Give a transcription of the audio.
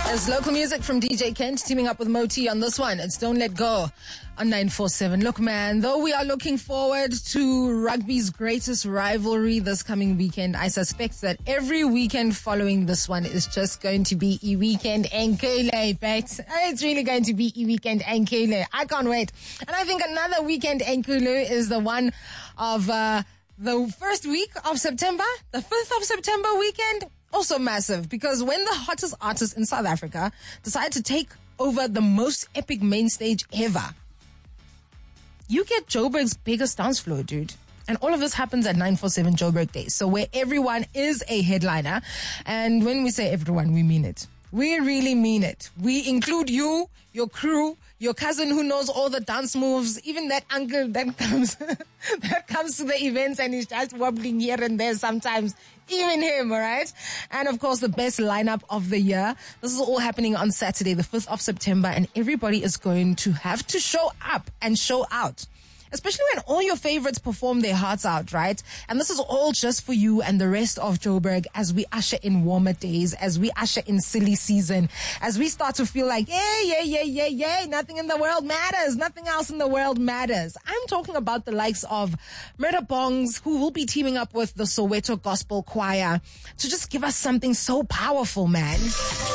There's local music from DJ Kent teaming up with Moti on this one. It's Don't Let Go on 947. Look, man, though we are looking forward to rugby's greatest rivalry this coming weekend, I suspect that every weekend following this one is just going to be a weekend enkele, but it's really going to be a weekend enkele. I can't wait. And I think another weekend enkele is the one of the first week of September, the 5th of September weekend. Also massive, because when the hottest artists in South Africa decide to take over the most epic main stage ever, you get Joburg's biggest dance floor, dude. And all of this happens at 947 Joburg Days. So where everyone is a headliner. And when we say everyone, we mean it. We really mean it. We include you, your crew, your cousin who knows all the dance moves, even that uncle that comes that comes to the events and he's just wobbling here and there sometimes, even him, all right? And of course, the best lineup of the year. This is all happening on Saturday, the 5th of September, and everybody is going to have to show up and show out. Especially when all your favorites perform their hearts out, right? And this is all just for you and the rest of Joburg as we usher in warmer days, as we usher in silly season, as we start to feel like, yay, nothing in the world matters. Nothing else in the world matters. I'm talking about the likes of Murder Bongs, who will be teaming up with the Soweto Gospel Choir to just give us something so powerful, man.